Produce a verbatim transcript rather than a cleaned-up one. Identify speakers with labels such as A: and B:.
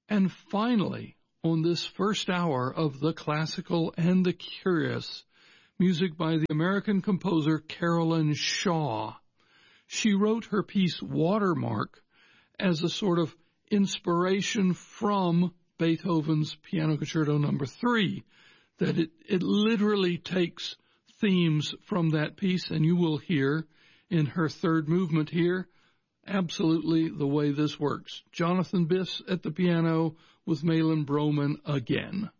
A: And finally, on this first hour of The Classical and the Curious, music by the American composer Carolyn Shaw. She wrote her piece Watermark as a sort of inspiration from Beethoven's Piano Concerto number three, that it, it literally takes themes from that piece, and you will hear in her third movement here absolutely the way this works. Jonathan Biss at the piano with Malin Broman again.